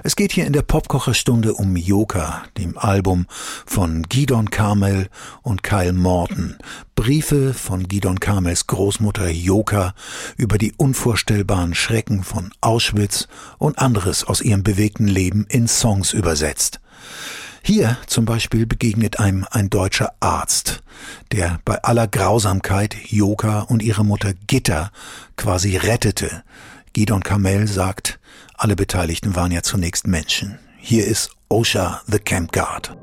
Es geht hier in der Popkocherstunde um Joka, dem Album von Gidon Carmel und Kyle Morton. Briefe von Gidon Carmels Großmutter Joka über die unvorstellbaren Schrecken von Auschwitz und anderes aus ihrem bewegten Leben in Songs übersetzt. Hier zum Beispiel begegnet einem ein deutscher Arzt, der bei aller Grausamkeit Joka und ihre Mutter Gitta quasi rettete. Gidon Carmel sagt, alle Beteiligten waren ja zunächst Menschen. Hier ist OSHA, the Camp Guard.